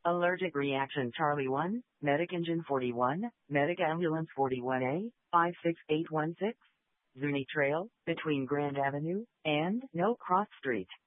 Allergic reaction Charlie 1, Medic Engine 41, Medic Ambulance 41A, 56816, Zuni Trail, between Grand Avenue and No Cross Street.